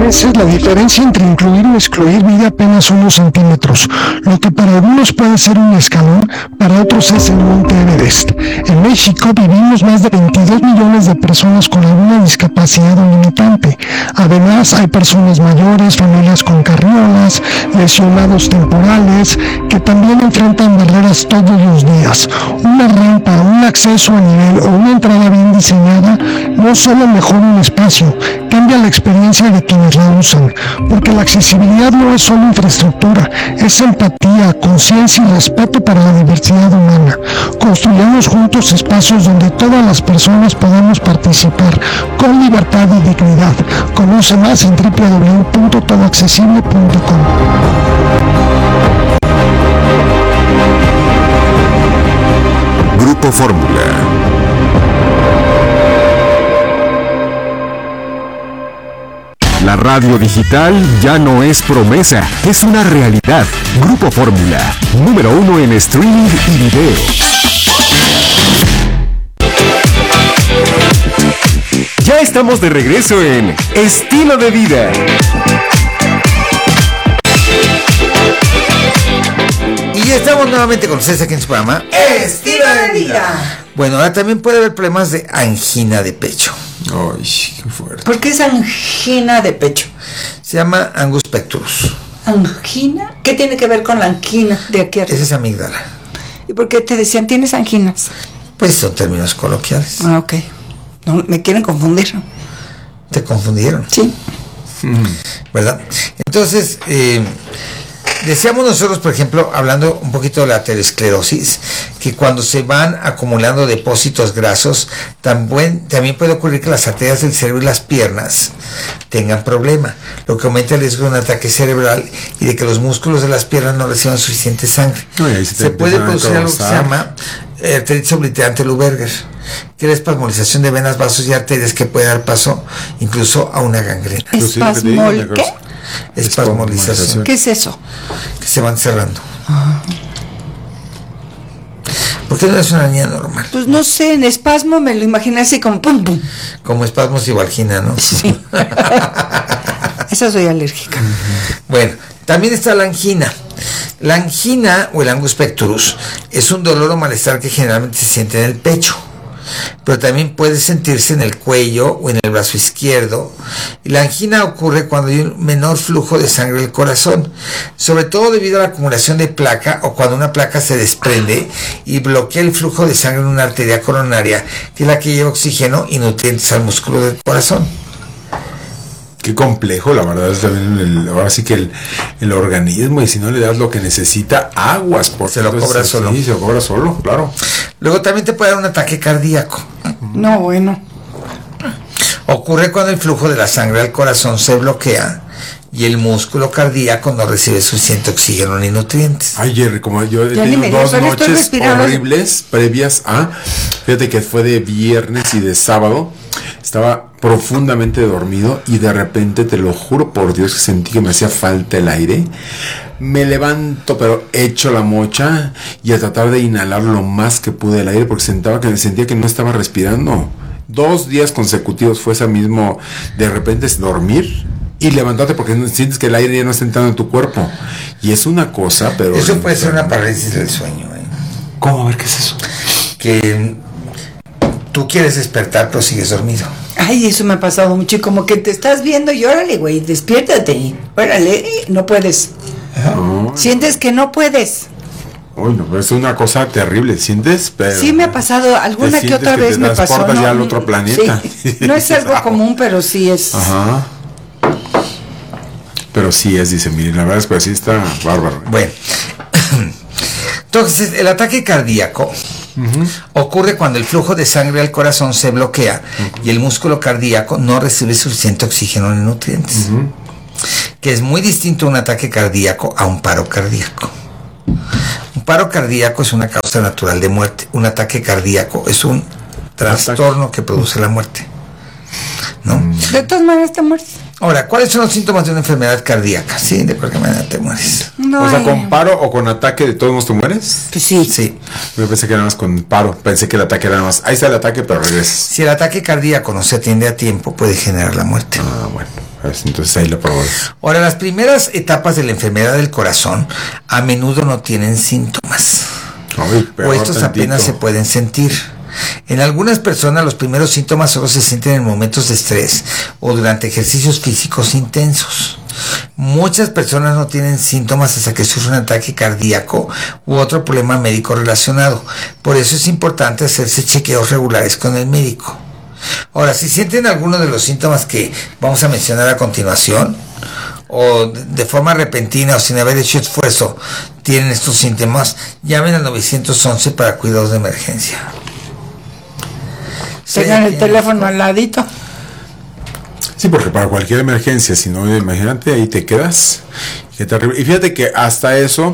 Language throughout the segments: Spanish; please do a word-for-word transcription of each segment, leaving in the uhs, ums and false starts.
veces la diferencia entre incluir o excluir mide apenas unos centímetros. Lo que para algunos puede ser un escalón, para otros es el Monte Everest. En México vivimos más de veintidós millones de personas con alguna discapacidad o limitante. Además, hay personas mayores, familias con carriolas, lesionados temporales, que también enfrentan barreras todos los días. Una rampa, un acceso a nivel o una entrada bien diseñada no solo mejora un espacio, cambia la experiencia de quienes la usan, porque la accesibilidad no es solo infraestructura, es empatía, conciencia y respeto para la diversidad humana. Construyamos juntos espacios donde todas las personas podamos participar con libertad y dignidad. Conoce más en doble u doble u doble u punto todo accesible punto com. Grupo Fórmula. La radio digital ya no es promesa, es una realidad. Grupo Fórmula, número uno en streaming y video. Ya estamos de regreso en Estilo de Vida. Y estamos nuevamente con ustedes aquí en su programa Estilo de Vida. Bueno, ahora también puede haber problemas de angina de pecho. Ay, qué fuerte. ¿Por qué es angina de pecho? Se llama Angus pectorus. ¿Angina? ¿Qué tiene que ver con la angina de aquí arriba? Esa es amígdala. ¿Y por qué te decían tienes anginas? Pues son términos coloquiales. Ah, ok. No, me quieren confundir. ¿Te confundieron? Sí. ¿Verdad? Entonces, eh, decíamos nosotros, por ejemplo, hablando un poquito de la aterosclerosis, que cuando se van acumulando depósitos grasos, también, también puede ocurrir que las arterias del cerebro y las piernas tengan problema, lo que aumenta el riesgo de un ataque cerebral y de que los músculos de las piernas no reciban suficiente sangre. Ay, se se puede producir algo que se llama arteritis obliterante Luberger, que es la espasmolización de venas, vasos y arterias que puede dar paso incluso a una gangrena. ¿Espasmol qué? Espasmolización. ¿Qué es eso? Que se van cerrando. ¿Por qué no es una niña normal? Pues no sé, en espasmo me lo imaginé así como pum pum. Como espasmos y valgina, ¿no? Sí. Esa soy alérgica. Bueno, también está la angina. La angina o el Angus pectorus es un dolor o malestar que generalmente se siente en el pecho, pero también puede sentirse en el cuello o en el brazo izquierdo. Y la angina ocurre cuando hay un menor flujo de sangre del corazón, sobre todo debido a la acumulación de placa o cuando una placa se desprende y bloquea el flujo de sangre en una arteria coronaria, que es la que lleva oxígeno y nutrientes al músculo del corazón. Qué complejo, la verdad, es también el, ahora sí que el, el organismo, y si no le das lo que necesita, aguas, porque se lo cobra solo. Sí, se lo cobra solo, claro. Luego también te puede dar un ataque cardíaco. No, bueno. Ocurre cuando el flujo de la sangre al corazón se bloquea y el músculo cardíaco no recibe suficiente oxígeno ni nutrientes. Ay, Jerry, como yo he Ya ni tenido me dos dio, pero estoy noches respirando. horribles previas a, fíjate que fue de viernes y de sábado, estaba profundamente dormido y de repente, te lo juro por Dios, que sentí que me hacía falta el aire. Me levanto, pero echo la mocha y a tratar de inhalar lo más que pude el aire, porque sentaba que me sentía que no estaba respirando. Dos días consecutivos fue ese mismo, de repente es dormir y levantarte porque sientes que el aire ya no está entrando en tu cuerpo. Y es una cosa, pero... Eso puede ser una parálisis del sueño, ¿eh? ¿Cómo? A ver, ¿qué es eso? Que tú quieres despertar, pero sigues dormido. Ay, eso me ha pasado mucho. Y como que te estás viendo y órale, güey, despiértate. Órale, no puedes. No. Sientes que no puedes. Uy, no, es una cosa terrible, ¿sientes? Pero Sí me ha pasado, alguna que otra vez te me pasó. transportas No, ya al otro planeta. Sí. No es algo común, pero sí es. Ajá. Pero sí es, dice, miren, la verdad es que sí está bárbaro. Bueno, entonces el ataque cardíaco uh-huh. ocurre cuando el flujo de sangre al corazón se bloquea uh-huh. y el músculo cardíaco no recibe suficiente oxígeno ni nutrientes, uh-huh. que es muy distinto a un ataque cardíaco a un paro cardíaco. Un paro cardíaco es una causa natural de muerte. Un ataque cardíaco es un trastorno que produce la muerte, ¿no? De todas maneras te mueres. Ahora, ¿cuáles son los síntomas de una enfermedad cardíaca? Sí, de cualquier manera te mueres. No, o sea, ay. ¿con paro o con ataque de todos modos te mueres? Pues sí. Sí. Yo pensé que era más con paro. Pensé que el ataque era más. Ahí está el ataque, pero regresas. Si el ataque cardíaco no se atiende a tiempo, puede generar la muerte. Ah, bueno. Pues, entonces ahí lo probé. Ahora, las primeras etapas de la enfermedad del corazón a menudo no tienen síntomas. Ay, O estos tantito. apenas se pueden sentir. En algunas personas los primeros síntomas solo se sienten en momentos de estrés o durante ejercicios físicos intensos. Muchas personas no tienen síntomas hasta que sufren un ataque cardíaco u otro problema médico relacionado. Por eso es importante hacerse chequeos regulares con el médico. Ahora, si sienten alguno de los síntomas que vamos a mencionar a continuación, o de forma repentina o sin haber hecho esfuerzo tienen estos síntomas, llamen al nueve once para cuidados de emergencia. Tengan el Sí, teléfono al ladito. Sí, porque para cualquier emergencia, si no, imagínate, ahí te quedas. Qué terrible. Y fíjate que hasta eso,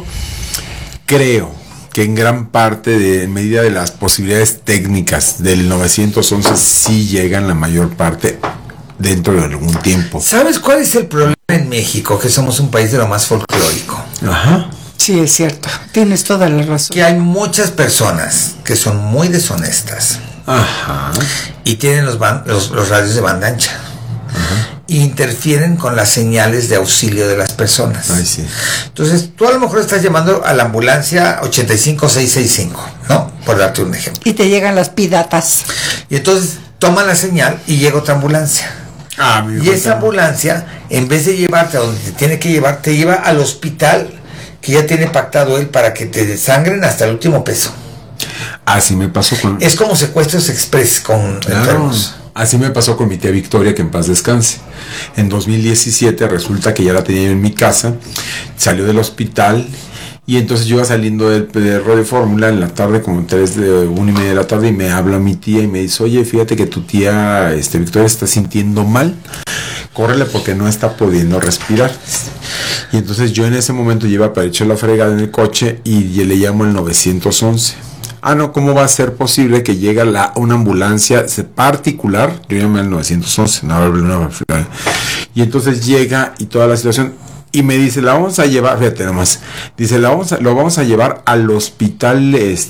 creo que en gran parte de en medida de las posibilidades técnicas del nueve once sí llegan la mayor parte dentro de algún tiempo. ¿Sabes cuál es el problema en México? Que somos un país de lo más folclórico. Ajá. Sí, es cierto. Tienes toda la razón. Que hay muchas personas que son muy deshonestas Ajá. y tienen los, ban- los, los radios de banda ancha. E interfieren con las señales de auxilio de las personas. Ay, sí. Entonces, tú a lo mejor estás llamando a la ambulancia ochenta y cinco seiscientos sesenta y cinco, ¿no? Por darte un ejemplo. Y te llegan las piratas. Y entonces toman la señal y llega otra ambulancia. Ah, mi Y hijo, esa ambulancia, en vez de llevarte a donde te tiene que llevar, te lleva al hospital que ya tiene pactado él para que te desangren hasta el último peso. Así me pasó con... Es como secuestros express con Claro. enfermos. Así me pasó con mi tía Victoria, que en paz descanse. En dos mil diecisiete resulta que ya la tenía yo en mi casa, salió del hospital y entonces yo iba saliendo del, del Radio Fórmula en la tarde, como tres de una y media de la tarde, y me habla mi tía y me dice, oye, fíjate que tu tía este, Victoria se está sintiendo mal, córrele porque no está pudiendo respirar. Y entonces yo en ese momento lleva para echar la fregada en el coche y le llamo el nueve once. Ah, no, ¿cómo va a ser posible que llegue la, una ambulancia particular? Yo llamé al nueve once, no, no, no, y entonces llega y toda la situación, y me dice, la vamos a llevar, fíjate nomás, dice, la vamos a, lo vamos a llevar al hospital,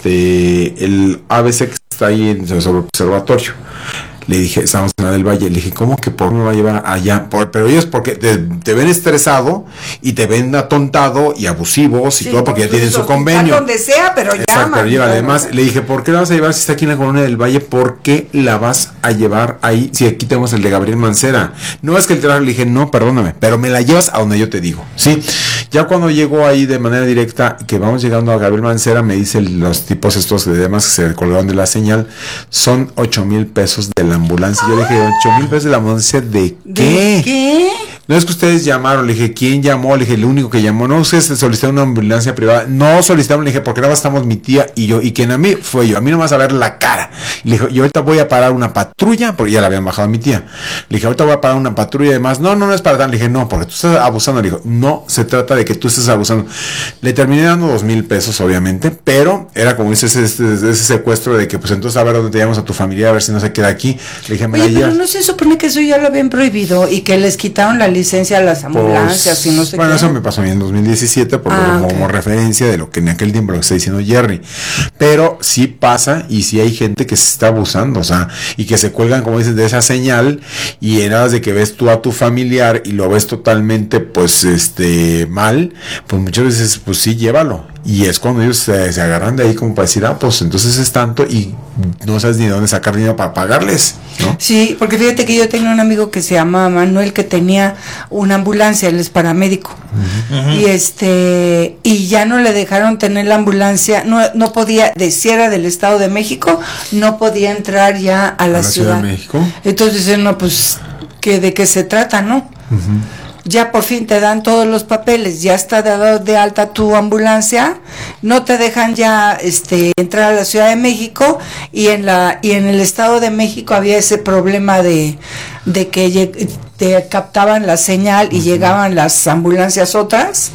este, el A B C que está ahí en el observatorio. Le dije, estamos en la del Valle, le dije, ¿cómo que por qué me va a llevar allá? Por, pero ellos porque te, te ven estresado y te ven atontado y abusivos y Sí, todo porque ya pues, tienen su hospital convenio. donde sea, pero Exacto, llaman. pero lleva, además, le dije, ¿por qué la vas a llevar si está aquí en la colonia del Valle? ¿Por qué la vas a llevar ahí si aquí tenemos el de Gabriel Mancera? No es que el trabajo, le dije, no, perdóname, pero me la llevas a donde yo te digo, ¿sí? Ya cuando llegó ahí de manera directa, que vamos llegando a Gabriel Mancera, me dice los tipos estos de demás que se colgaron de la señal, son ocho mil pesos de la ambulancia. Yo le dije, ocho mil pesos de la ambulancia, ¿de qué? ¿De qué? No es que ustedes llamaron, le dije, ¿quién llamó? Le dije, el único que llamó, no, ustedes solicitaron una ambulancia privada, no solicitamos, le dije, porque nada más estamos mi tía y yo, y quien a mí fue yo, a mí no me vas a ver la cara. Le dije, y ahorita voy a parar una patrulla, porque ya la habían bajado a mi tía. Le dije, ahorita voy a parar una patrulla y demás, no, no, no es para dar, le dije, no, porque tú estás abusando. Le dijo, no se trata de que tú estés abusando. Le terminé dando dos mil pesos, obviamente, pero era como ese, ese, ese, ese secuestro de que, pues entonces a ver dónde te llevamos a tu familia, a ver si no se queda aquí. Le dije, me Oye, la pero llevas. no se supone que eso ya lo habían prohibido y que les quitaron la licencia a las ambulancias Pues, y no sé bueno, qué. eso me pasó a mí en dos mil diecisiete, por Ah, como, ok. como referencia de lo que en aquel tiempo lo que está diciendo Jerry. Pero sí pasa y sí hay gente que se está abusando, o sea, y que se cuelgan, como dices, de esa señal y en aras de que ves tú a tu familiar y lo ves totalmente, pues, este, mal, pues muchas veces, pues sí, llévalo. Y es cuando ellos se, se agarran de ahí como para decir, ah, pues entonces es tanto y no sabes ni de dónde sacar dinero para pagarles, ¿no? Sí, porque fíjate que yo tenía un amigo que se llama Manuel que tenía una ambulancia, él es paramédico. Uh-huh. Y este y ya no le dejaron tener la ambulancia, no no podía, de si era del Estado de México, no podía entrar ya a la, ¿A la ciudad. Ciudad de México? Entonces él, no, pues que de qué se trata, ¿no? Uh-huh. Ya por fin te dan todos los papeles, ya está dado de alta tu ambulancia, no te dejan ya este entrar a la Ciudad de México y en la y en el Estado de México había ese problema de de que te captaban la señal y uh-huh. llegaban las ambulancias otras.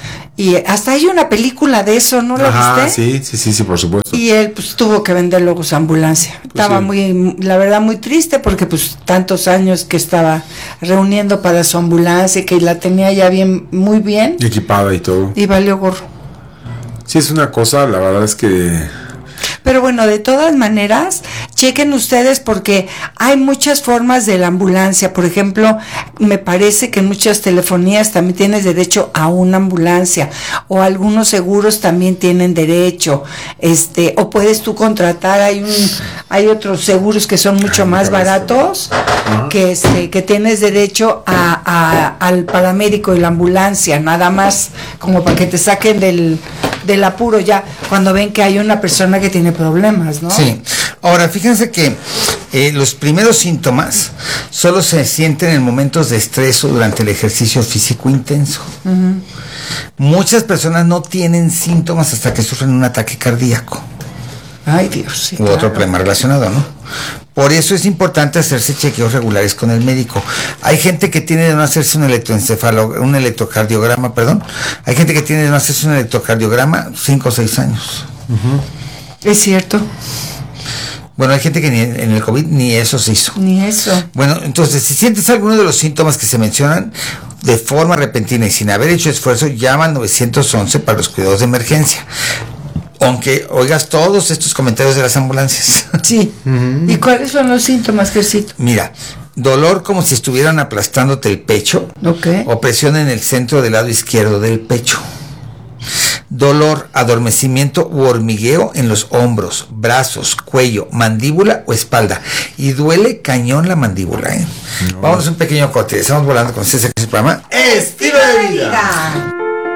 Y hasta hay una película de eso, ¿no la Ajá, viste? Sí, sí, sí, sí, por supuesto. Y él pues tuvo que vender luego su ambulancia. Pues estaba sí. muy, la verdad, muy triste porque pues tantos años que estaba reuniendo para su ambulancia, que la tenía ya bien, muy bien. Equipada y todo. Y valió gorro. Sí, es una cosa, la verdad es que... Pero bueno, de todas maneras, chequen ustedes porque hay muchas formas de la ambulancia. Por ejemplo, me parece que en muchas telefonías también tienes derecho a una ambulancia, o algunos seguros también tienen derecho, este, o puedes tú contratar, hay un, hay otros seguros que son mucho más baratos, que este, que tienes derecho a, a, al paramédico y la ambulancia, nada más como para que te saquen del, del apuro ya cuando ven que hay una persona que tiene problemas, ¿no? Sí. Ahora, fíjense que eh, los primeros síntomas solo se sienten en momentos de estrés o durante el ejercicio físico intenso. Uh-huh. Muchas personas no tienen síntomas hasta que sufren un ataque cardíaco. Ay, Dios. Sí, u otro claro. problema relacionado, ¿no? Por eso es importante hacerse chequeos regulares con el médico. Hay gente que tiene de no hacerse un electroencefalo, un electrocardiograma, perdón. Hay gente que tiene de no hacerse un electrocardiograma cinco o seis años. Uh-huh. Es cierto. Bueno, hay gente que ni en el COVID ni eso se hizo. Ni eso. Bueno, entonces, si sientes alguno de los síntomas que se mencionan de forma repentina y sin haber hecho esfuerzo, llama al nueve once para los cuidados de emergencia. Aunque oigas todos estos comentarios de las ambulancias. Sí. Uh-huh. ¿Y cuáles son los síntomas, Gercito? Mira, dolor como si estuvieran aplastándote el pecho. Okay. O presión en el centro del lado izquierdo del pecho. Dolor, adormecimiento u hormigueo en los hombros, brazos, cuello, mandíbula o espalda. Y duele cañón la mandíbula, ¿eh? No. Vamos a un pequeño corte. Estamos volando con este programa Estilo de Vida.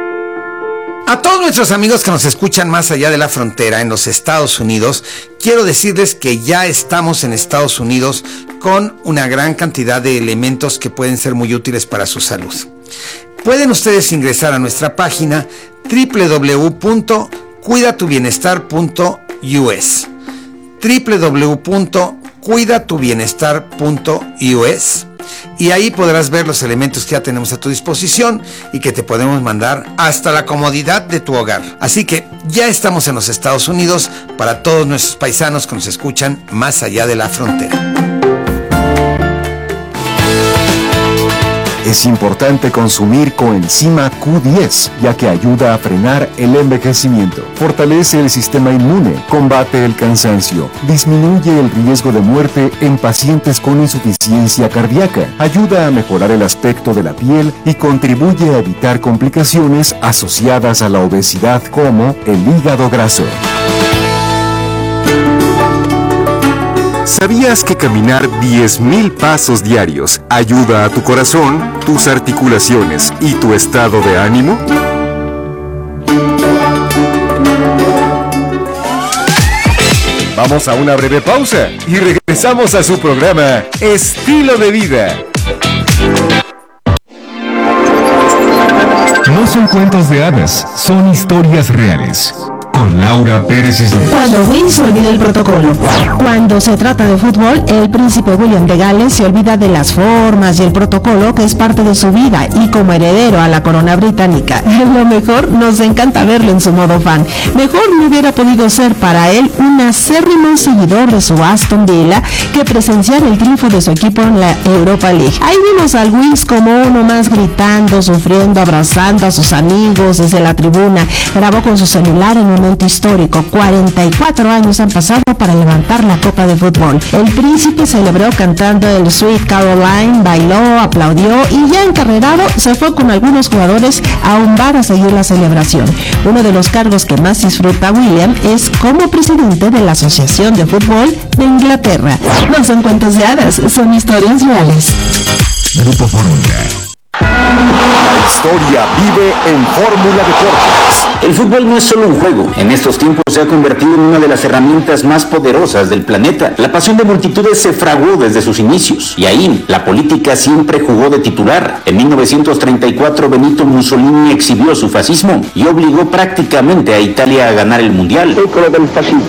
A todos nuestros amigos que nos escuchan más allá de la frontera en los Estados Unidos, quiero decirles que ya estamos en Estados Unidos con una gran cantidad de elementos que pueden ser muy útiles para su salud. Pueden ustedes ingresar a nuestra página doble u doble u doble u punto cuida tu bienestar punto u s, doble u doble u doble u punto cuida tu bienestar punto u s, y ahí podrás ver los elementos que ya tenemos a tu disposición y que te podemos mandar hasta la comodidad de tu hogar. Así que ya estamos en los Estados Unidos para todos nuestros paisanos que nos escuchan más allá de la frontera. Es importante consumir coenzima Q diez, ya que ayuda a frenar el envejecimiento, fortalece el sistema inmune, combate el cansancio, disminuye el riesgo de muerte en pacientes con insuficiencia cardíaca, ayuda a mejorar el aspecto de la piel y contribuye a evitar complicaciones asociadas a la obesidad como el hígado graso. ¿Sabías que caminar diez mil pasos diarios ayuda a tu corazón, tus articulaciones y tu estado de ánimo? Vamos a una breve pausa y regresamos a su programa Estilo de Vida. No son cuentos de hadas, son historias reales. Con Laura Pérez Cisneros. Cuando Will se olvida el protocolo. Cuando se trata de fútbol, el príncipe William de Gales se olvida de las formas y el protocolo que es parte de su vida, y como heredero a la corona británica, lo mejor nos encanta verlo en su modo fan. Mejor no hubiera podido ser para él un acérrimo seguidor de su Aston Villa que presenciar el triunfo de su equipo en la Europa League. Ahí vimos al Wills como uno más gritando, sufriendo, abrazando a sus amigos desde la tribuna. Grabó con su celular en un momento histórico. cuarenta y cuatro años han pasado para levantar la copa de fútbol. El príncipe celebró cantando el Sweet Caroline, bailó, aplaudió y ya encarrerado se fue con algunos jugadores a un bar a seguir la celebración. Uno de los cargos que más disfruta William es como presidente de la Asociación de Fútbol de Inglaterra. No son cuentos de hadas, son historias reales. Grupo Fórmula. La historia vive en Fórmula Deportes. El fútbol no es solo un juego. En estos tiempos se ha convertido en una de las herramientas más poderosas del planeta. La pasión de multitudes se fraguó desde sus inicios. Y ahí, la política siempre jugó de titular. En mil novecientos treinta y cuatro, Benito Mussolini exhibió su fascismo y obligó prácticamente a Italia a ganar el Mundial. Secolo del fascismo.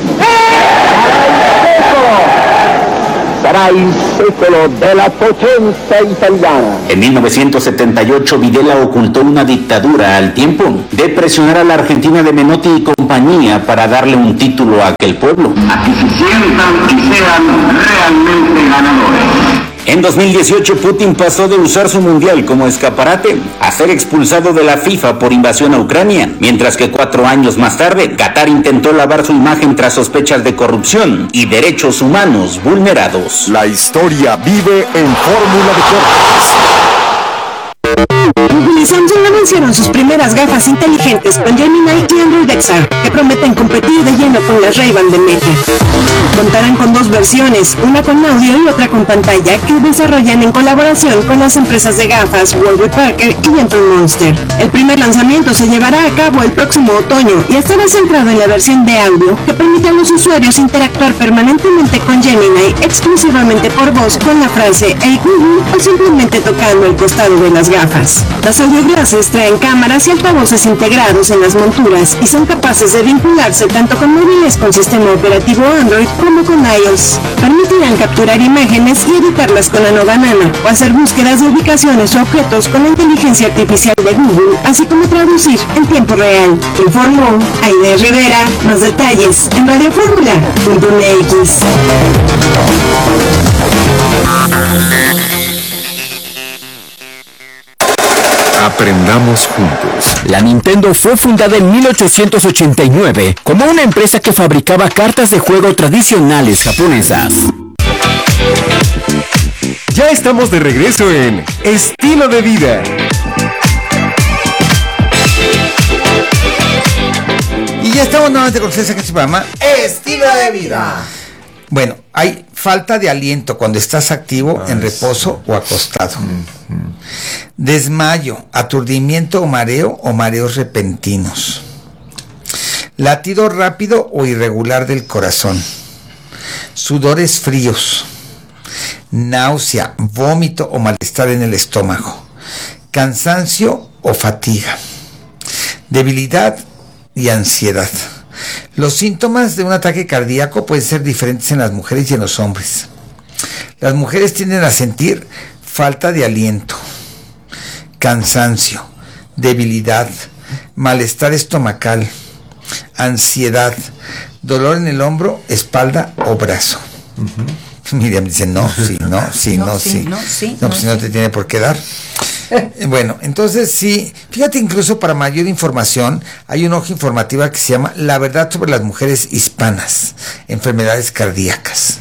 Sarà il secolo della potenza italiana. En mil novecientos setenta y ocho, Videla ocultó una dictadura al tiempo de presionar a la Argentina de Menotti y compañía para darle un título a aquel pueblo. A que se sientan y sean realmente ganadores. En dos mil dieciocho, Putin pasó de usar su mundial como escaparate a ser expulsado de la FIFA por invasión a Ucrania, mientras que cuatro años más tarde, Qatar intentó lavar su imagen tras sospechas de corrupción y derechos humanos vulnerados. La historia vive en Fórmula Deportes. Google y Samsung anunciaron sus primeras gafas inteligentes con Gemini y Android X R, que prometen competir de lleno con las Ray-Ban de Meta. Contarán con dos versiones, una con audio y otra con pantalla, que desarrollan en colaboración con las empresas de gafas Warby Parker y Dental Monster. El primer lanzamiento se llevará a cabo el próximo otoño y estará centrado en la versión de audio, que permite a los usuarios interactuar permanentemente con Gemini exclusivamente por voz con la frase "Hey Google" o simplemente tocando el costado de las gafas. Las audioglasses traen cámaras y altavoces integrados en las monturas y son capaces de vincularse tanto con móviles con sistema operativo Android como con iOS. Permitirán capturar imágenes y editarlas con la nueva Nano o hacer búsquedas de ubicaciones o objetos con la inteligencia artificial de Google, así como traducir en tiempo real. Informó Aide Rivera. Más detalles en radio fórmula punto m x. Aprendamos juntos. La Nintendo fue fundada en mil ochocientos ochenta y nueve como una empresa que fabricaba cartas de juego tradicionales japonesas. Ya estamos de regreso en Estilo de Vida. Y ya estamos nuevamente con ustedes en este programa Estilo de Vida. Bueno, hay falta de aliento cuando estás activo, ah, en reposo sí. o acostado. Mm-hmm. Desmayo, aturdimiento o mareo o mareos repentinos. Latido rápido o irregular del corazón. Sudores fríos. Náusea, vómito o malestar en el estómago. Cansancio o fatiga. Debilidad y ansiedad. Los síntomas de un ataque cardíaco pueden ser diferentes en las mujeres y en los hombres. Las mujeres tienden a sentir falta de aliento, cansancio, debilidad, malestar estomacal, ansiedad, dolor en el hombro, espalda o brazo. Uh-huh. Miriam dice no, sí, no, sí, no, no, sí. sí. No, sí, no, no, pues sí. no te tiene por qué dar. Bueno, entonces sí, fíjate, incluso para mayor información hay una hoja informativa que se llama La verdad sobre las mujeres hispanas, enfermedades cardíacas.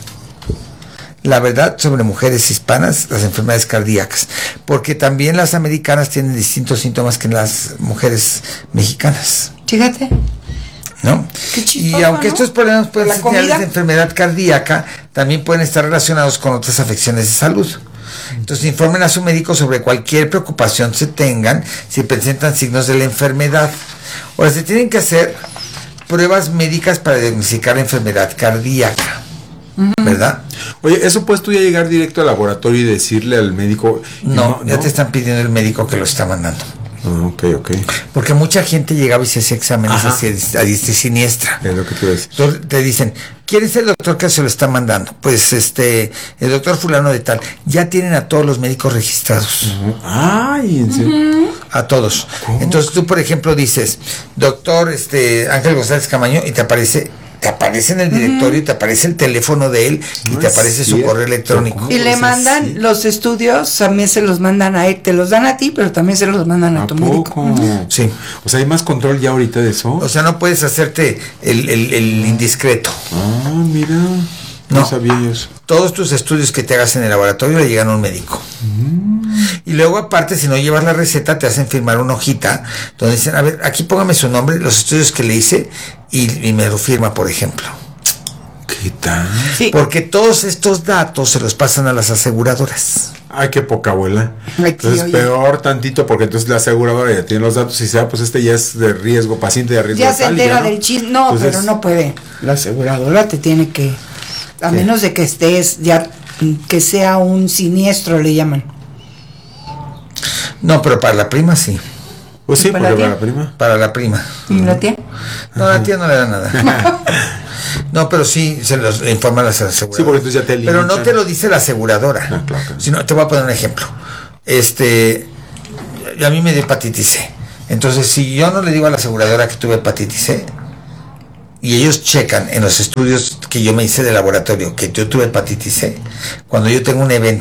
La verdad sobre mujeres hispanas, las enfermedades cardíacas, porque también las americanas tienen distintos síntomas que las mujeres mexicanas. Fíjate. ¿No? Chistoso, y aunque ¿no? estos problemas pueden ser señales de enfermedad cardíaca, también pueden estar relacionados con otras afecciones de salud. Entonces informen a su médico sobre cualquier preocupación se tengan si presentan signos de la enfermedad. Ahora, se tienen que hacer pruebas médicas para diagnosticar la enfermedad cardíaca, uh-huh. ¿verdad? Oye, ¿eso puedes tú ya llegar directo al laboratorio y decirle al médico? No, no ya ¿no? te están pidiendo el médico que lo está mandando. Ah, ok, ok. Porque mucha gente llegaba y se hacía exámenes así a diestra y siniestra. Es lo que tú ves. Entonces te dicen, ¿quién es el doctor que se lo está mandando? Pues este, el doctor fulano de tal. Ya tienen a todos los médicos registrados. Uh-huh. Ay, ¿en serio? Uh-huh. A todos. ¿Cómo? Entonces tú, por ejemplo, dices, doctor este Ángel González Camaño, y te aparece... te aparece en el directorio, uh-huh. te aparece el teléfono de él y no te aparece su correo electrónico. Y le mandan sí. los estudios, también se los mandan a él, te los dan a ti, pero también se los mandan a, a tu poco? médico. Uh-huh. Sí. O sea, ¿hay más control ya ahorita de eso? O sea, no puedes hacerte el, el, el indiscreto. Ah, mira, no, no sabía eso. Todos tus estudios que te hagas en el laboratorio le llegan a un médico. Uh-huh. Y luego aparte, si no llevas la receta, te hacen firmar una hojita donde dicen, a ver, aquí póngame su nombre, los estudios que le hice y, y me lo firma, por ejemplo. ¿Qué tal? Sí. Porque todos estos datos se los pasan a las aseguradoras. Ay, qué poca abuela. Entonces oye. peor tantito, porque entonces la aseguradora ya tiene los datos y dice, ah, pues este ya es de riesgo, paciente de riesgo. Ya de se tal, entera ya, ¿no? del chisme. No, entonces, pero no puede. La aseguradora te tiene que, a sí. menos de que estés, ya que sea un siniestro, le llaman. No, pero para la prima sí. Pues sí, ¿Para porque la para la prima. Para la prima. ¿Y la tía? No, la tía no le da nada. No, pero sí se los informa a las aseguradoras. Sí, porque entonces ya te limitan. Pero no te lo dice la aseguradora. No, claro, claro. Sino, te voy a poner un ejemplo. Este, a mí me dio hepatitis C. Entonces, si yo no le digo a la aseguradora que tuve hepatitis C, y ellos checan en los estudios que yo me hice de laboratorio que yo tuve hepatitis C, cuando yo tengo un evento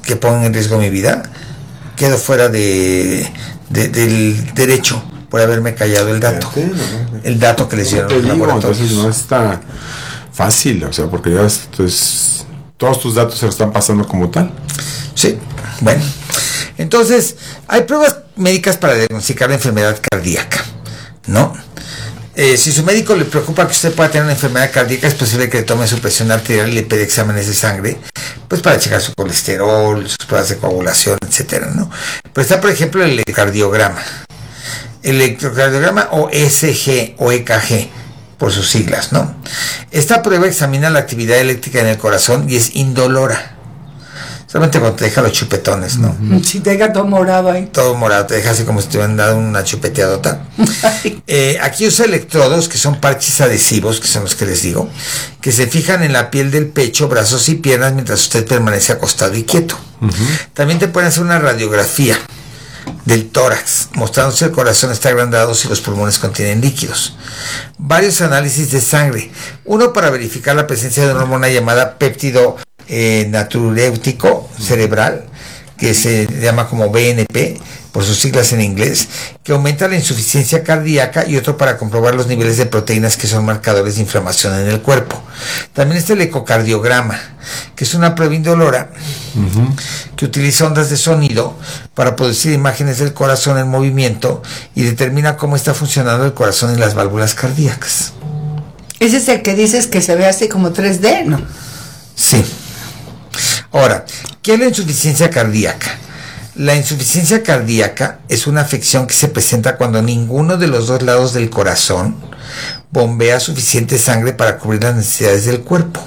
que pongan en riesgo mi vida, quedo fuera de, de del derecho por haberme callado el dato. Fíjate, no, no, el dato que les dieron te los digo, laboratorios. entonces no está fácil, o sea, porque ya entonces, todos tus datos se los están pasando como tal. Sí, bueno. Entonces, hay pruebas médicas para diagnosticar la enfermedad cardíaca, ¿no? Eh, si su médico le preocupa que usted pueda tener una enfermedad cardíaca, es posible que le tome su presión arterial y le pida exámenes de sangre, pues para checar su colesterol, sus pruebas de coagulación, etcétera, ¿no? Pero está, por ejemplo, el electrocardiograma. El electrocardiograma o E C G o E K G, por sus siglas, ¿no? Esta prueba examina la actividad eléctrica en el corazón y es indolora. Solamente cuando te deja los chupetones, ¿no? Si te deja todo morado ahí. Todo morado, te deja así como si te hubieran dado una chupeteadota. eh, aquí usa electrodos, que son parches adhesivos, que son los que les digo, que se fijan en la piel del pecho, brazos y piernas mientras usted permanece acostado y quieto. Uh-huh. También te pueden hacer una radiografía del tórax, mostrando si el corazón está agrandado, si los pulmones contienen líquidos. Varios análisis de sangre, uno para verificar la presencia de una hormona llamada péptido eh, natriuréutico cerebral, que se llama como B N P, por sus siglas en inglés, que aumenta la insuficiencia cardíaca, y otro para comprobar los niveles de proteínas, que son marcadores de inflamación en el cuerpo. También está el ecocardiograma, que es una prueba indolora uh-huh. que utiliza ondas de sonido para producir imágenes del corazón en movimiento y determina cómo está funcionando el corazón y las válvulas cardíacas. Ese es el que dices que se ve así como tres D, ¿no? Sí. Ahora, ¿qué es la insuficiencia cardíaca? La insuficiencia cardíaca es una afección que se presenta cuando ninguno de los dos lados del corazón bombea suficiente sangre para cubrir las necesidades del cuerpo.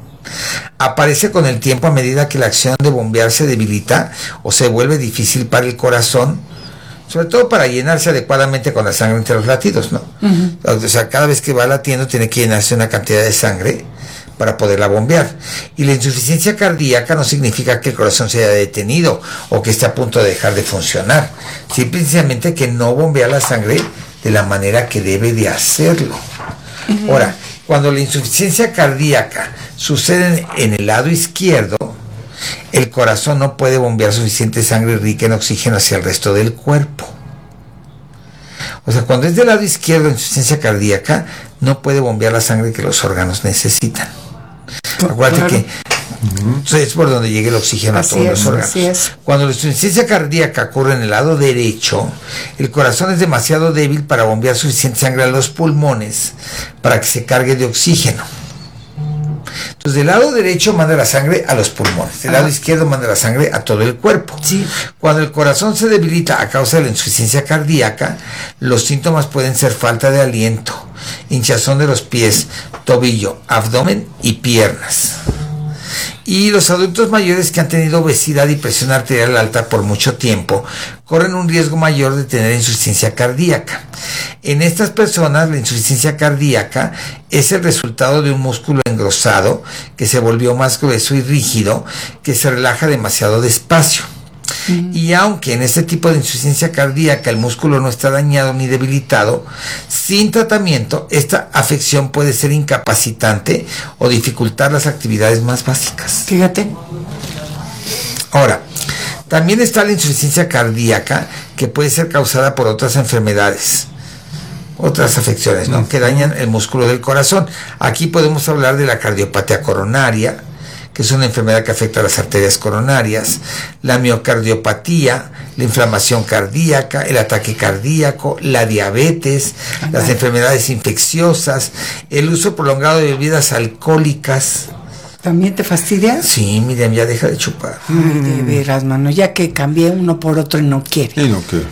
Aparece con el tiempo a medida que la acción de bombear se debilita o se vuelve difícil para el corazón, sobre todo para llenarse adecuadamente con la sangre entre los latidos, ¿no? Uh-huh. O sea, cada vez que va latiendo tiene que llenarse una cantidad de sangre para poderla bombear. Y la insuficiencia cardíaca no significa que el corazón se haya detenido o que esté a punto de dejar de funcionar, simplemente que no bombea la sangre de la manera que debe de hacerlo. Uh-huh. Ahora, cuando la insuficiencia cardíaca sucede en el lado izquierdo, el corazón no puede bombear suficiente sangre rica en oxígeno hacia el resto del cuerpo. O sea, cuando es del lado izquierdo la insuficiencia cardíaca, no puede bombear la sangre que los órganos necesitan. Acuérdate claro. que uh-huh. es por donde llega el oxígeno así a todos es, los órganos. Es. Cuando la insuficiencia cardíaca ocurre en el lado derecho, el corazón es demasiado débil para bombear suficiente sangre a los pulmones para que se cargue de oxígeno. Entonces, del lado derecho manda la sangre a los pulmones, del ah. lado izquierdo manda la sangre a todo el cuerpo. Sí. Cuando el corazón se debilita a causa de la insuficiencia cardíaca, los síntomas pueden ser falta de aliento, hinchazón de los pies, tobillo, abdomen y piernas. Y los adultos mayores que han tenido obesidad y presión arterial alta por mucho tiempo corren un riesgo mayor de tener insuficiencia cardíaca. En estas personas, la insuficiencia cardíaca es el resultado de un músculo engrosado que se volvió más grueso y rígido, que se relaja demasiado despacio. Uh-huh. Y aunque en este tipo de insuficiencia cardíaca el músculo no está dañado ni debilitado, sin tratamiento esta afección puede ser incapacitante o dificultar las actividades más básicas. Fíjate. Ahora, también está la insuficiencia cardíaca, que puede ser causada por otras enfermedades, otras afecciones, ¿no? Uh-huh. que dañan el músculo del corazón. Aquí podemos hablar de la cardiopatía coronaria, que es una enfermedad que afecta a las arterias coronarias, la miocardiopatía, la inflamación cardíaca, el ataque cardíaco, la diabetes, Ajá. las enfermedades infecciosas, el uso prolongado de bebidas alcohólicas. ¿También te fastidia? Sí, Miriam, ya deja de chupar. Ay, de veras, mano, ya que cambié uno por otro y no quiere. Y no quiere.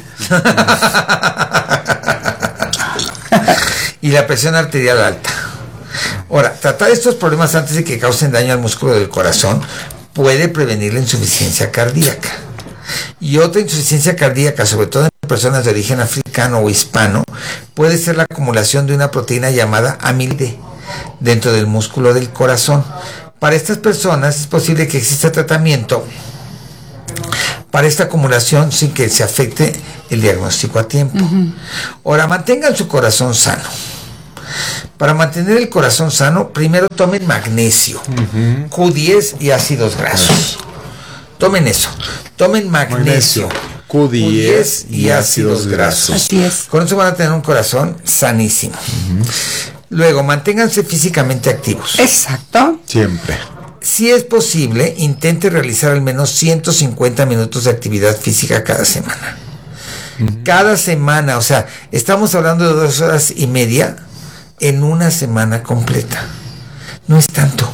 Y la presión arterial alta. Ahora, tratar estos problemas antes de que causen daño al músculo del corazón puede prevenir la insuficiencia cardíaca. Y otra insuficiencia cardíaca, sobre todo en personas de origen africano o hispano, puede ser la acumulación de una proteína llamada amilde dentro del músculo del corazón. Para estas personas es posible que exista tratamiento para esta acumulación sin que se afecte el diagnóstico a tiempo. Uh-huh. Ahora, mantengan su corazón sano. Para mantener el corazón sano, primero tomen magnesio, uh-huh. Q diez y ácidos grasos. Tomen eso. Tomen magnesio. Magnesio, Q diez y ácidos grasos. Así es. Con eso van a tener un corazón sanísimo. Uh-huh. Luego, manténganse físicamente activos. Exacto. Siempre. Si es posible, intente realizar al menos ciento cincuenta minutos de actividad física cada semana. Uh-huh. Cada semana, o sea, estamos hablando de dos horas y media en una semana completa. No es tanto.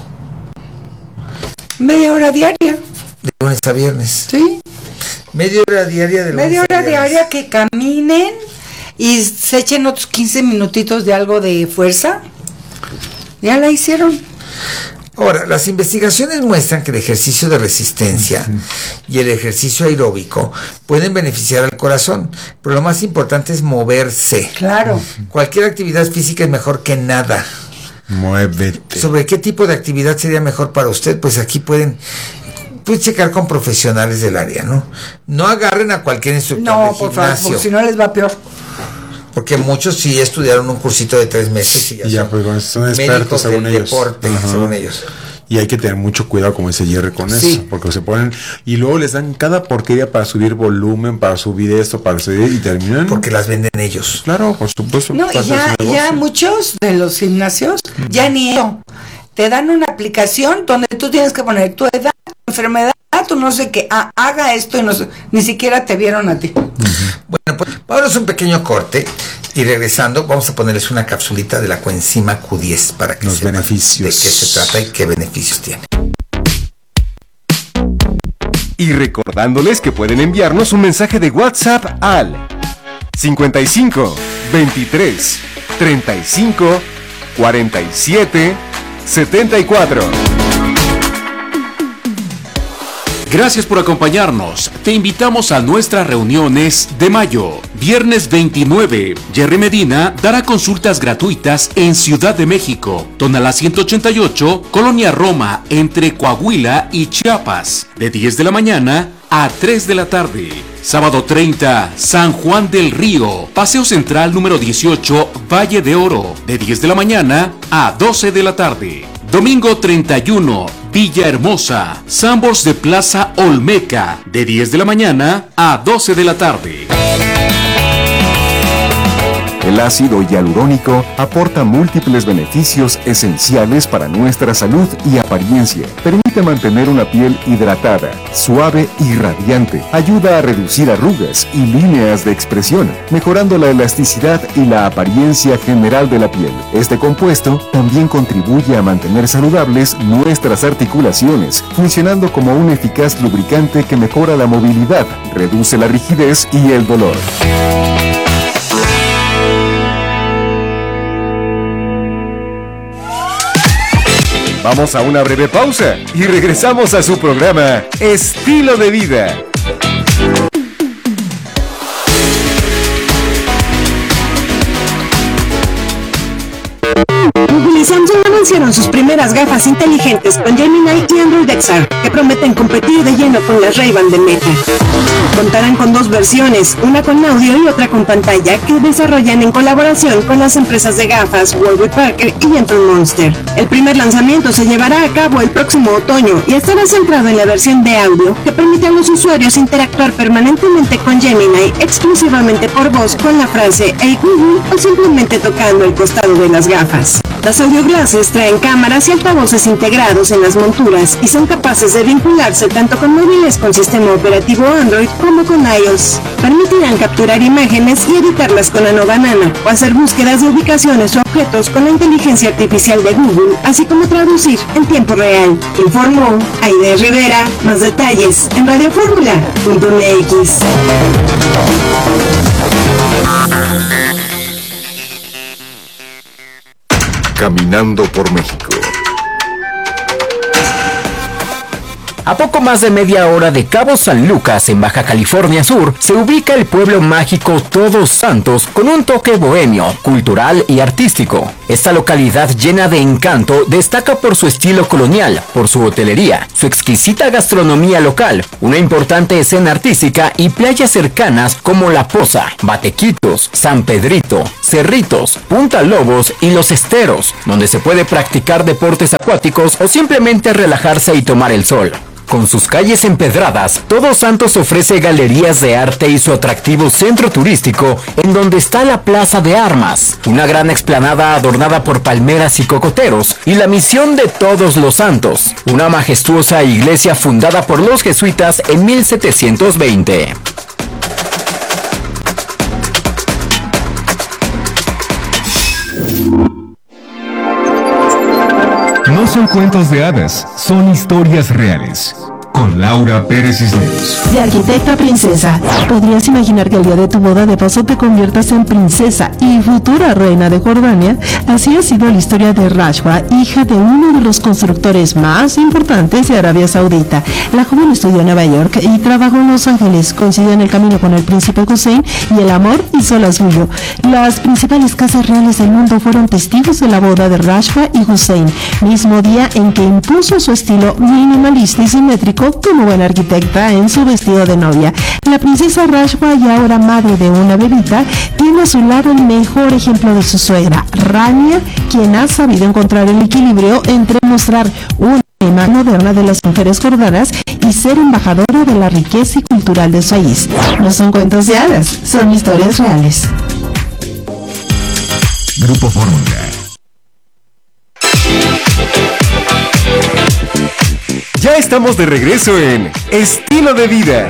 Media hora diaria. De lunes a viernes. Sí. Media hora diaria de lunes Media hora a viernes. diaria que caminen y se echen otros quince minutitos de algo de fuerza. Ya la hicieron. Ahora, las investigaciones muestran que el ejercicio de resistencia uh-huh. y el ejercicio aeróbico pueden beneficiar al corazón, pero lo más importante es moverse. Claro. Cualquier actividad física es mejor que nada. Muévete. ¿Sobre qué tipo de actividad sería mejor para usted? Pues aquí pueden, pueden checar con profesionales del área, ¿no? No agarren a cualquier instructor no, de por gimnasio. favor, si no les va peor. Porque muchos sí estudiaron un cursito de tres meses y ya, y ya son, pues, son expertos según del ellos. deporte, Ajá. según ellos. Y hay que tener mucho cuidado, como dice Jerry, con sí. eso, porque se ponen y luego les dan cada porquería para subir volumen, para subir esto, para subir y terminan. Porque las venden ellos. Claro, por supuesto. No, y ya, ya muchos de los gimnasios uh-huh. ya ni eso. Te dan una aplicación donde tú tienes que poner tu edad, tu enfermedad, tu no sé qué, ah, haga esto y no sé, ni siquiera te vieron a ti. Uh-huh. Bueno, pues vamos a un pequeño corte y regresando vamos a ponerles una capsulita de la coenzima Q diez para que los sepan beneficios. de qué se trata y qué beneficios tiene. Y recordándoles que pueden enviarnos un mensaje de WhatsApp al cincuenta y cinco, veintitrés, treinta y cinco, cuarenta y siete, setenta y cuatro. Gracias por acompañarnos. Te invitamos a nuestras reuniones de mayo. Viernes veintinueve, Jerry Medina dará consultas gratuitas en Ciudad de México, Tonalá ciento ochenta y ocho, Colonia Roma, entre Coahuila y Chiapas, de diez de la mañana a tres de la tarde. Sábado treinta, San Juan del Río, Paseo Central número dieciocho, Valle de Oro, de diez de la mañana a doce de la tarde. Domingo treinta y uno, Villahermosa, Sambors de Plaza Olmeca, de diez de la mañana a doce de la tarde. El ácido hialurónico aporta múltiples beneficios esenciales para nuestra salud y apariencia. Permite mantener una piel hidratada, suave y radiante. Ayuda a reducir arrugas y líneas de expresión, mejorando la elasticidad y la apariencia general de la piel. Este compuesto también contribuye a mantener saludables nuestras articulaciones, funcionando como un eficaz lubricante que mejora la movilidad, reduce la rigidez y el dolor. Vamos a una breve pausa y regresamos a su programa Estilo de Vida. Google y Samsung anunciaron sus primeras gafas inteligentes con Gemini y Android X R, que prometen competir de lleno con las Ray-Ban de Meta. Contarán con dos versiones, una con audio y otra con pantalla, que desarrollan en colaboración con las empresas de gafas Warby Parker y Gentle Monster. El primer lanzamiento se llevará a cabo el próximo otoño y estará centrado en la versión de audio, que permite a los usuarios interactuar permanentemente con Gemini exclusivamente por voz con la frase "Hey Google" o simplemente tocando el costado de las gafas. Las audio glasses traen cámaras y altavoces integrados en las monturas y son capaces de vincularse tanto con móviles con sistema operativo Android como con iOS. Permitirán capturar imágenes y editarlas con la Nova Nano o hacer búsquedas de ubicaciones o objetos con la inteligencia artificial de Google, así como traducir en tiempo real. Informó Aide Rivera. Más detalles en radioformula punto m x. Caminando por México. A poco más de media hora de Cabo San Lucas, en Baja California Sur, se ubica el pueblo mágico Todos Santos, con un toque bohemio, cultural y artístico. Esta localidad llena de encanto destaca por su estilo colonial, por su hotelería, su exquisita gastronomía local, una importante escena artística y playas cercanas como La Poza, Batequitos, San Pedrito, Cerritos, Punta Lobos y Los Esteros, donde se puede practicar deportes acuáticos o simplemente relajarse y tomar el sol. Con sus calles empedradas, Todos Santos ofrece galerías de arte y su atractivo centro turístico, en donde está la Plaza de Armas, una gran explanada adornada por palmeras y cocoteros, y la Misión de Todos los Santos, una majestuosa iglesia fundada por los jesuitas en mil setecientos veinte. No son cuentos de hadas, son historias reales. Con Laura Pérez Cisneros. De arquitecta a princesa, ¿podrías imaginar que el día de tu boda de paso te conviertas en princesa y futura reina de Jordania? Así ha sido la historia de Rashwa, hija de uno de los constructores más importantes de Arabia Saudita. La joven estudió en Nueva York y trabajó en Los Ángeles, coincidió en el camino con el príncipe Hussein y el amor hizo la suyo. Las principales casas reales del mundo fueron testigos de la boda de Rashwa y Hussein, mismo día en que impuso su estilo minimalista y simétrico como buena arquitecta en su vestido de novia. La princesa Rashwa, y ahora madre de una bebita, tiene a su lado el mejor ejemplo de su suegra, Rania, quien ha sabido encontrar el equilibrio entre mostrar una imagen moderna de las mujeres jordanas y ser embajadora de la riqueza y cultural de su país. No son cuentos de hadas, son historias reales. Grupo Fórmula. Ya estamos de regreso en Estilo de Vida.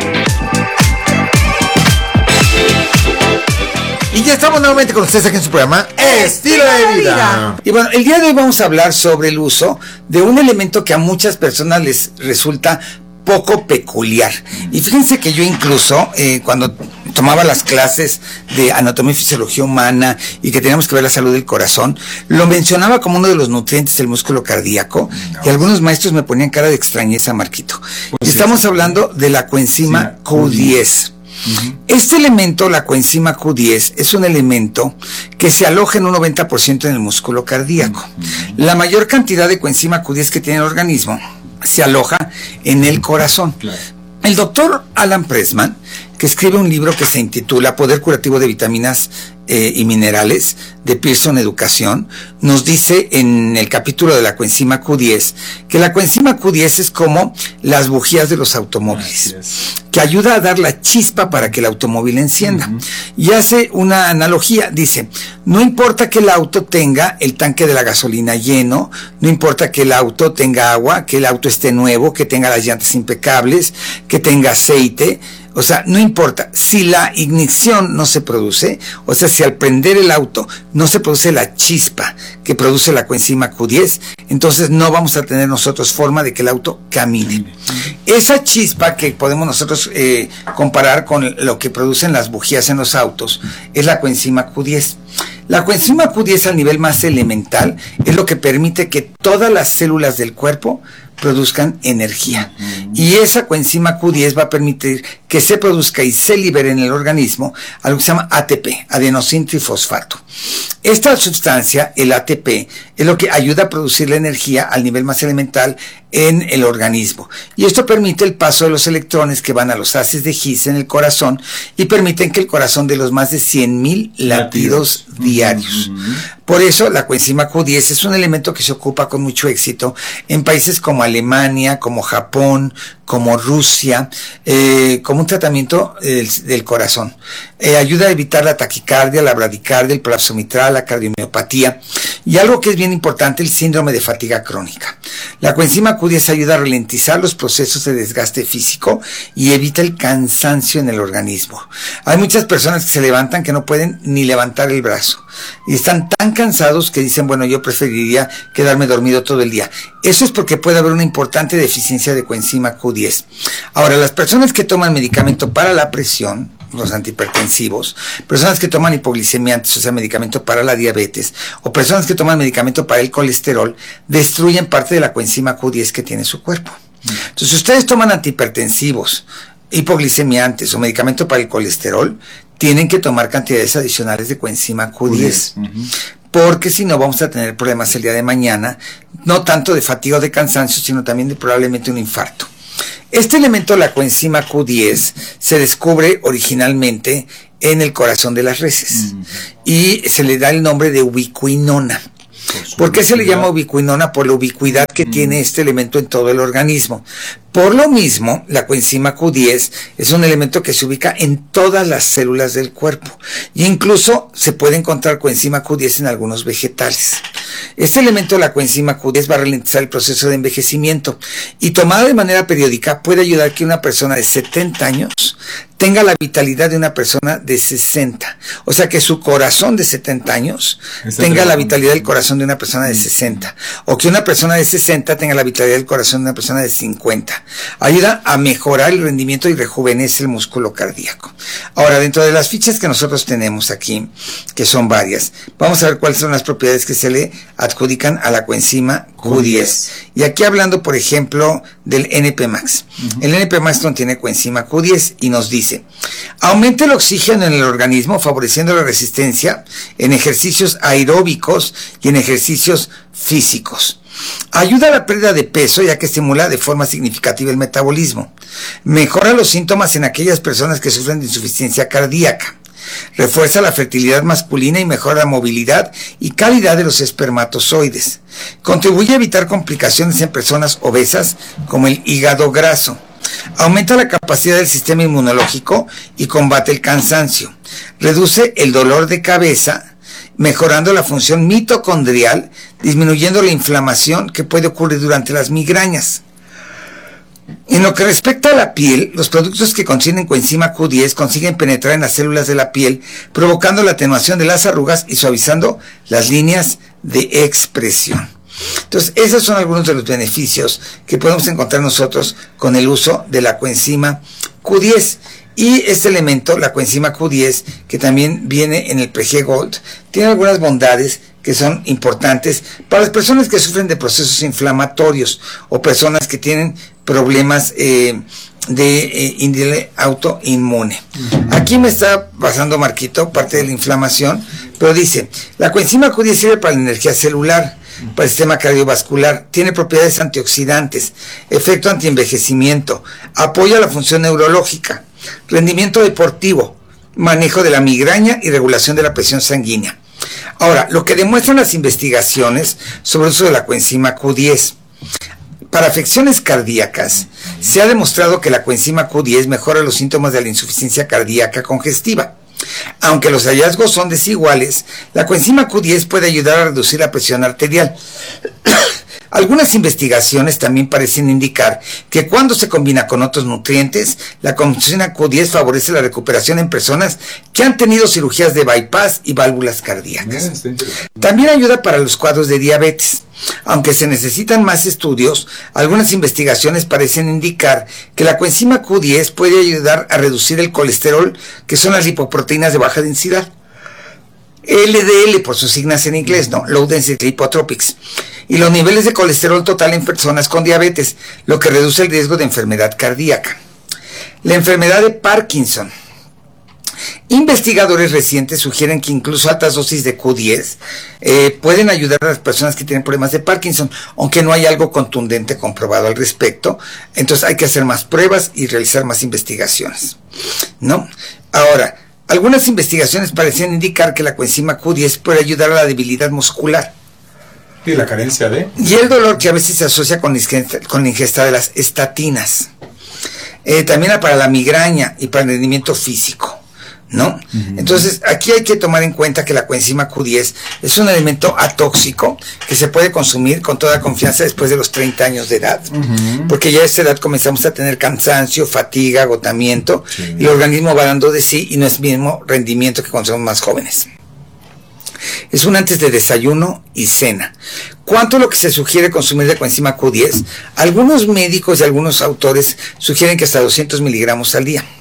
Y ya estamos nuevamente con ustedes aquí en su programa Estilo de Vida. Y bueno, el día de hoy vamos a hablar sobre el uso de un elemento que a muchas personas les resulta poco peculiar. Y fíjense que yo incluso eh, cuando tomaba las clases de anatomía y fisiología humana y que teníamos que ver la salud del corazón, lo mencionaba como uno de los nutrientes del músculo cardíaco, no, y algunos maestros me ponían cara de extrañeza, Marquito. Pues y estamos sí, hablando de la coenzima sí, Q diez. Uh-huh. Este elemento, la coenzima Q diez, es un elemento que se aloja en un noventa por ciento en el músculo cardíaco. Uh-huh. La mayor cantidad de coenzima Q diez que tiene el organismo se aloja en el corazón. Claro. El doctor Alan Pressman, que escribe un libro que se intitula Poder Curativo de Vitaminas eh, y Minerales, de Pearson Educación, nos dice en el capítulo de la coenzima Q diez que la coenzima Q diez es como las bujías de los automóviles, que ayuda a dar la chispa para que el automóvil encienda. Uh-huh. Y hace una analogía, dice, no importa que el auto tenga el tanque de la gasolina lleno, no importa que el auto tenga agua, que el auto esté nuevo, que tenga las llantas impecables, que tenga aceite, o sea, no importa, si la ignición no se produce, o sea, si al prender el auto no se produce la chispa que produce la coenzima Q diez, entonces no vamos a tener nosotros forma de que el auto camine. Esa chispa que podemos nosotros eh, comparar con lo que producen las bujías en los autos es la coenzima Q diez. La coenzima Q diez al nivel más elemental es lo que permite que todas las células del cuerpo produzcan energía. Uh-huh. Y esa coenzima Q diez va a permitir que se produzca y se libere en el organismo algo que se llama A T P, adenosín trifosfato. Esta sustancia, el A T P, es lo que ayuda a producir la energía al nivel más elemental en el organismo. Y esto permite el paso de los electrones que van a los haces de His en el corazón y permiten que el corazón dé los más de cien mil latidos uh-huh. diarios. Uh-huh. Por eso la coenzima Q diez es un elemento que se ocupa con mucho éxito en países como Alemania, como Japón, como Rusia, eh, como un tratamiento eh, del, del corazón. Eh, ayuda a evitar la taquicardia, la bradicardia, el prolapso mitral, la cardiomiopatía y algo que es bien importante, el síndrome de fatiga crónica. La coenzima Q diez ayuda a ralentizar los procesos de desgaste físico y evita el cansancio en el organismo. Hay muchas personas que se levantan que no pueden ni levantar el brazo y están tan cansados que dicen, bueno, yo preferiría quedarme dormido todo el día. Eso es porque puede haber una importante deficiencia de coenzima Q diez. Ahora, las personas que toman medicamento para la presión, los antihipertensivos, personas que toman hipoglicemiantes, o sea, medicamento para la diabetes, o personas que toman medicamento para el colesterol, destruyen parte de la coenzima Q diez que tiene su cuerpo. Entonces, si ustedes toman antihipertensivos, hipoglicemiantes o medicamento para el colesterol, tienen que tomar cantidades adicionales de coenzima Q diez. Uh-huh. Porque si no vamos a tener problemas el día de mañana, no tanto de fatiga o de cansancio, sino también de probablemente un infarto. Este elemento, la coenzima Q diez, se descubre originalmente en el corazón de las reses uh-huh. y se le da el nombre de ubiquinona. ¿Por qué se le llama ubiquinona? Por la ubicuidad que uh-huh. tiene este elemento en todo el organismo. Por lo mismo, la coenzima Q diez es un elemento que se ubica en todas las células del cuerpo e incluso se puede encontrar coenzima Q diez en algunos vegetales. Este elemento, la coenzima Q diez, va a ralentizar el proceso de envejecimiento y tomada de manera periódica puede ayudar a que una persona de setenta años tenga la vitalidad de una persona de sesenta. O sea, que su corazón de setenta años Está tenga la vitalidad del corazón de una persona de sesenta. O que una persona de sesenta tenga la vitalidad del corazón de una persona de cincuenta. Ayuda a mejorar el rendimiento y rejuvenece el músculo cardíaco. Ahora, dentro de las fichas que nosotros tenemos aquí, que son varias, vamos a ver cuáles son las propiedades que se le adjudican a la coenzima Q diez. Y aquí hablando, por ejemplo, del N P Max. Uh-huh. El N P Max contiene coenzima Q diez y nos dice: aumenta el oxígeno en el organismo, favoreciendo la resistencia en ejercicios aeróbicos y en ejercicios físicos. Ayuda a la pérdida de peso, ya que estimula de forma significativa el metabolismo. Mejora los síntomas en aquellas personas que sufren de insuficiencia cardíaca. Refuerza la fertilidad masculina y mejora la movilidad y calidad de los espermatozoides. Contribuye a evitar complicaciones en personas obesas como el hígado graso. Aumenta la capacidad del sistema inmunológico y combate el cansancio. Reduce el dolor de cabeza, mejorando la función mitocondrial, disminuyendo la inflamación que puede ocurrir durante las migrañas. En lo que respecta a la piel, los productos que contienen coenzima Q diez consiguen penetrar en las células de la piel, provocando la atenuación de las arrugas y suavizando las líneas de expresión. Entonces, esos son algunos de los beneficios que podemos encontrar nosotros con el uso de la coenzima Q diez. Y este elemento, la coenzima Q diez, que también viene en el Prege Gold, tiene algunas bondades que son importantes para las personas que sufren de procesos inflamatorios o personas que tienen problemas eh, de eh, índole autoinmune. Aquí me está pasando, Marquito, parte de la inflamación, pero dice: la coenzima Q diez sirve para la energía celular, para el sistema cardiovascular, tiene propiedades antioxidantes, efecto antienvejecimiento, apoya la función neurológica, rendimiento deportivo, manejo de la migraña y regulación de la presión sanguínea. Ahora, lo que demuestran las investigaciones sobre el uso de la coenzima Q diez. Para afecciones cardíacas, se ha demostrado que la coenzima Q diez mejora los síntomas de la insuficiencia cardíaca congestiva. Aunque los hallazgos son desiguales, la coenzima Q diez puede ayudar a reducir la presión arterial. Algunas investigaciones también parecen indicar que cuando se combina con otros nutrientes, la coenzima Q diez favorece la recuperación en personas que han tenido cirugías de bypass y válvulas cardíacas. También ayuda para los cuadros de diabetes. Aunque se necesitan más estudios, algunas investigaciones parecen indicar que la coenzima Q diez puede ayudar a reducir el colesterol, que son las lipoproteínas de baja densidad. L D L por sus siglas en inglés, ¿no? Low Density Lipotropics. Y los niveles de colesterol total en personas con diabetes, lo que reduce el riesgo de enfermedad cardíaca. La enfermedad de Parkinson. Investigadores recientes sugieren que incluso altas dosis de Q diez eh, pueden ayudar a las personas que tienen problemas de Parkinson, aunque no hay algo contundente comprobado al respecto. Entonces hay que hacer más pruebas y realizar más investigaciones, ¿no? Ahora, algunas investigaciones parecen indicar que la coenzima Q diez puede ayudar a la debilidad muscular. Y la carencia de... Y el dolor, que a veces se asocia con la ingesta, con la ingesta de las estatinas. Eh, también para la migraña y para el rendimiento físico, ¿no? Uh-huh. Entonces, aquí hay que tomar en cuenta que la coenzima Q diez es un elemento atóxico que se puede consumir con toda confianza después de los treinta años de edad, uh-huh. porque ya a esa edad comenzamos a tener cansancio, fatiga, agotamiento, sí. y el organismo va dando de sí y no es el mismo rendimiento que cuando somos más jóvenes. Es un antes de desayuno y cena. ¿Cuánto es lo que se sugiere consumir de coenzima Q diez? Algunos médicos y algunos autores sugieren que hasta doscientos miligramos al día.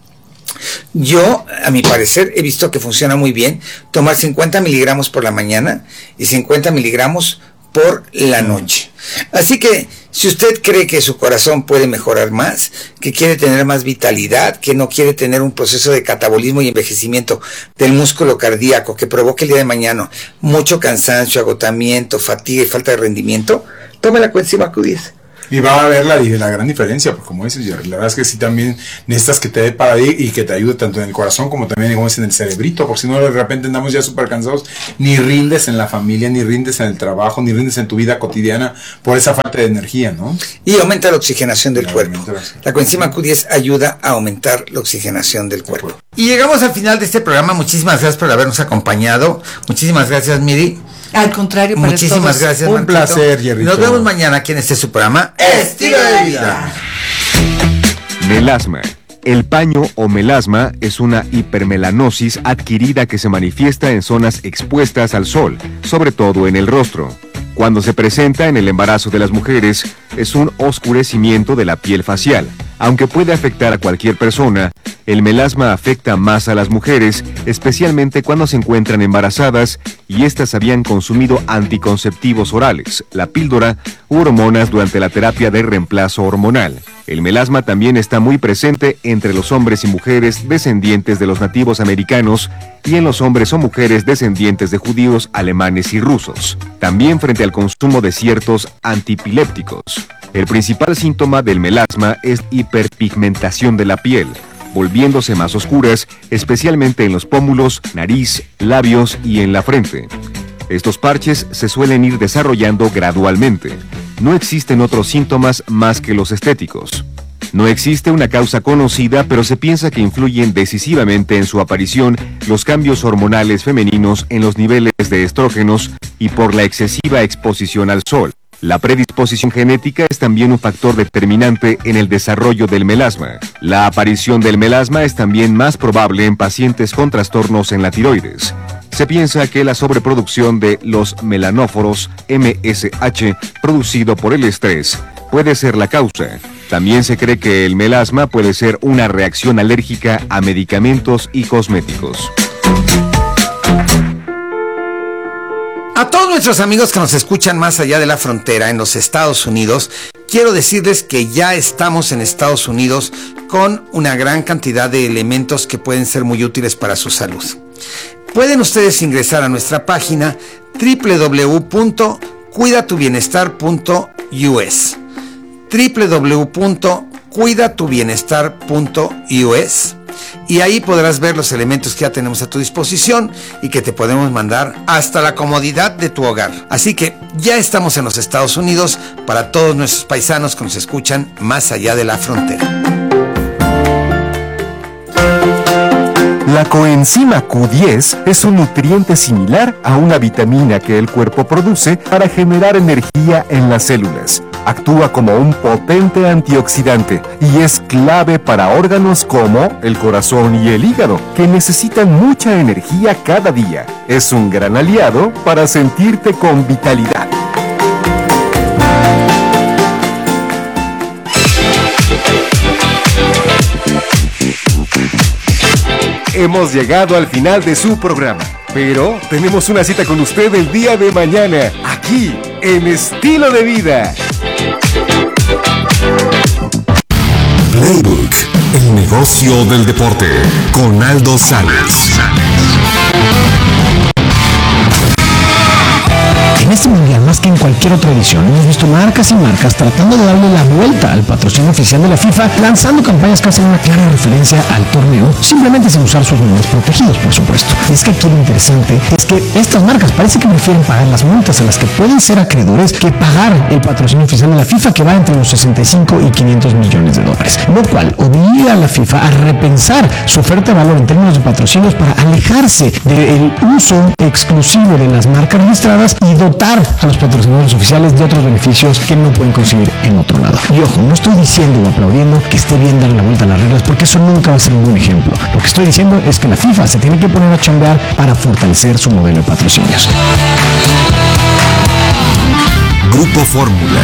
Yo, a mi parecer, he visto que funciona muy bien tomar cincuenta miligramos por la mañana y cincuenta miligramos por la noche. Así que, si usted cree que su corazón puede mejorar más, que quiere tener más vitalidad, que no quiere tener un proceso de catabolismo y envejecimiento del músculo cardíaco que provoque el día de mañana mucho cansancio, agotamiento, fatiga y falta de rendimiento, tome la coenzima Q diez. Y va a haber la, la gran diferencia, porque como dices, Jerry, la verdad es que sí también necesitas que te dé para ahí y que te ayude tanto en el corazón como también, como es en el cerebrito, porque si no de repente andamos ya súper cansados, ni rindes en la familia, ni rindes en el trabajo, ni rindes en tu vida cotidiana por esa falta de energía, ¿no? Y aumenta la oxigenación del Y cuerpo. aumenta la- La coenzima Q diez ayuda a aumentar la oxigenación del cuerpo. Y llegamos al final de este programa. Muchísimas gracias por habernos acompañado. Muchísimas gracias, Miri. Al contrario, para Muchísimas todos. gracias, Un Marquito. placer, Jerrito. Nos vemos mañana aquí en este su programa Estilo de Vida. Melasma. El paño o melasma es una hipermelanosis adquirida que se manifiesta en zonas expuestas al sol, sobre todo en el rostro. Cuando se presenta en el embarazo de las mujeres, es un oscurecimiento de la piel facial. Aunque puede afectar a cualquier persona, el melasma afecta más a las mujeres, especialmente cuando se encuentran embarazadas y éstas habían consumido anticonceptivos orales, la píldora u hormonas durante la terapia de reemplazo hormonal. El melasma también está muy presente entre los hombres y mujeres descendientes de los nativos americanos y en los hombres o mujeres descendientes de judíos, alemanes y rusos. También frente al consumo de ciertos antipilépticos. El principal síntoma del melasma es hiperpigmentación de la piel, volviéndose más oscuras, especialmente en los pómulos, nariz, labios y en la frente. Estos parches se suelen ir desarrollando gradualmente. No existen otros síntomas más que los estéticos. No existe una causa conocida, pero se piensa que influyen decisivamente en su aparición los cambios hormonales femeninos en los niveles de estrógenos y por la excesiva exposición al sol. La predisposición genética es también un factor determinante en el desarrollo del melasma. La aparición del melasma es también más probable en pacientes con trastornos en la tiroides. Se piensa que la sobreproducción de los melanóforos M S H producido por el estrés puede ser la causa. También se cree que el melasma puede ser una reacción alérgica a medicamentos y cosméticos. A todos nuestros amigos que nos escuchan más allá de la frontera en los Estados Unidos, quiero decirles que ya estamos en Estados Unidos con una gran cantidad de elementos que pueden ser muy útiles para su salud. Pueden ustedes ingresar a nuestra página doble u doble u doble u punto cuida tu bienestar punto u s doble u doble u doble u punto cuida tu bienestar punto u s y ahí podrás ver los elementos que ya tenemos a tu disposición y que te podemos mandar hasta la comodidad de tu hogar. Así que ya estamos en los Estados Unidos para todos nuestros paisanos que nos escuchan más allá de la frontera. La coenzima Q diez es un nutriente similar a una vitamina que el cuerpo produce para generar energía en las células. Actúa como un potente antioxidante y es clave para órganos como el corazón y el hígado, que necesitan mucha energía cada día. Es un gran aliado para sentirte con vitalidad. Hemos llegado al final de su programa, pero tenemos una cita con usted el día de mañana, aquí, en Estilo de Vida. Playbook, el negocio del deporte, con Aldo Salas. En este mundial, más que en cualquier otra edición, hemos visto marcas y marcas tratando de darle la vuelta al patrocinio oficial de la FIFA, lanzando campañas que hacen una clara referencia al torneo, simplemente sin usar sus nombres protegidos, por supuesto. Y es que aquí lo interesante es que estas marcas parece que prefieren pagar las multas a las que pueden ser acreedores que pagar el patrocinio oficial de la FIFA, que va entre los sesenta y cinco y quinientos millones de dólares, lo cual obliga a la FIFA a repensar su oferta de valor en términos de patrocinios para alejarse del uso exclusivo de las marcas registradas y dotar a los patrocinadores oficiales de otros beneficios que no pueden conseguir en otro lado. Y ojo, no estoy diciendo o aplaudiendo que esté bien dar la vuelta a las reglas, porque eso nunca va a ser un buen ejemplo. Lo que estoy diciendo es que la FIFA se tiene que poner a chambear para fortalecer su modelo de patrocinios. Grupo Fórmula.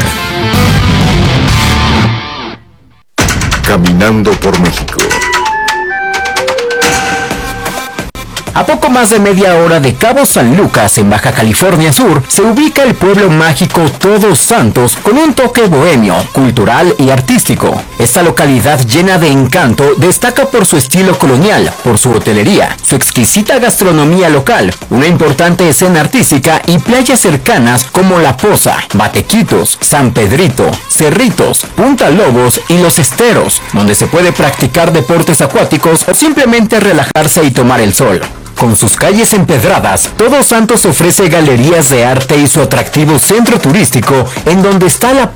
Caminando por México. A poco más de media hora de Cabo San Lucas, en Baja California Sur, se ubica el pueblo mágico Todos Santos con un toque bohemio, cultural y artístico. Esta localidad llena de encanto destaca por su estilo colonial, por su hotelería, su exquisita gastronomía local, una importante escena artística y playas cercanas como La Poza, Batequitos, San Pedrito, Cerritos, Punta Lobos y Los Esteros, donde se puede practicar deportes acuáticos o simplemente relajarse y tomar el sol. Con sus calles empedradas, Todos Santos ofrece galerías de arte y su atractivo centro turístico, en donde está la